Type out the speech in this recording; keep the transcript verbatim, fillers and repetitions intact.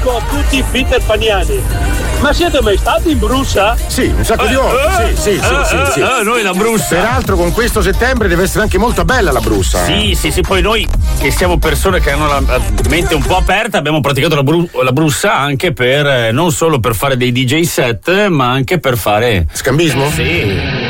dico a tutti i Peter Paniani, ma siete mai stati in Brussa? Sì, un sacco di volte. Sì, sì, sì, eh, sì, eh, sì. eh, noi la Brussa. Peraltro con questo settembre deve essere anche molto bella la Brussa. Sì, sì, sì, poi noi che siamo persone che hanno la, la mente un po' aperta abbiamo praticato la, bru- la Brussa anche per, eh, non solo per fare dei D J set, ma anche per fare... Scambismo? Sì.